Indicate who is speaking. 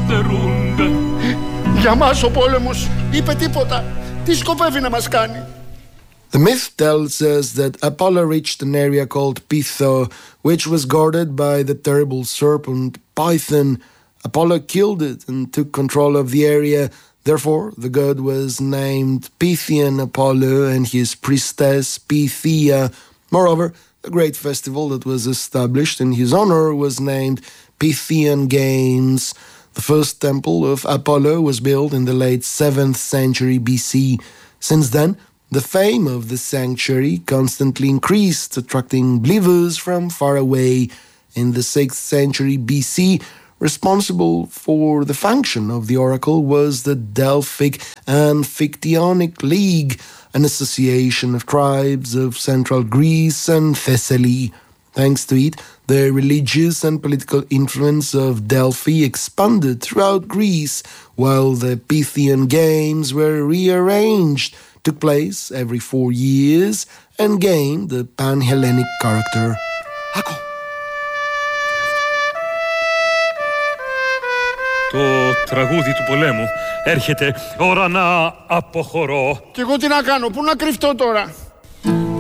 Speaker 1: στερούνται.
Speaker 2: Για μας ο πόλεμος είπε τίποτα. Τι σκοπεύει να μας κάνει?
Speaker 3: The myth tells us that Apollo reached an area called Pytho, which was guarded by the terrible serpent Python. Apollo killed it and took control of the area. Therefore, the god was named Pythian Apollo and his priestess Pythia. Moreover, a great festival that was established in his honor was named Pythian Games. The first temple of Apollo was built in the late 7th century BC. Since then, the fame of the sanctuary constantly increased, attracting believers from far away. In the 6th century BC, responsible for the function of the oracle was the Delphic and Fictionic League, an association of tribes of central Greece and Thessaly. Thanks to it, the religious and political influence of Delphi expanded throughout Greece, while the Pythian Games were rearranged, took place every 4 years, and gained a pan-Hellenic character.
Speaker 2: Άκου.
Speaker 1: Το τραγούδι του πολέμου. Έρχεται ώρα να αποχωρώ.
Speaker 2: Κι εγώ τι να κάνω, πού να κρυφτώ τώρα?